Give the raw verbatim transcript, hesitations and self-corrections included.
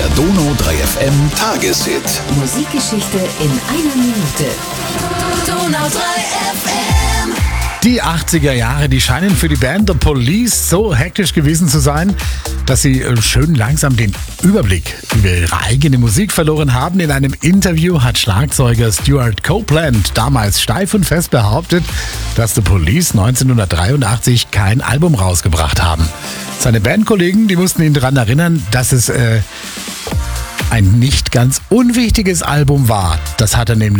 Der Donau drei F M Tageshit. Musikgeschichte in einer Minute. Donau drei F M. Die achtziger Jahre, die scheinen für die Band The Police so hektisch gewesen zu sein, dass sie schön langsam den Überblick über ihre eigene Musik verloren haben. In einem Interview hat Schlagzeuger Stuart Copeland damals steif und fest behauptet, dass The Police neunzehnhundertdreiundachtzig kein Album rausgebracht haben. Seine Bandkollegen, die mussten ihn daran erinnern, dass es äh, ein nicht ganz unwichtiges Album war. Das hat er nämlich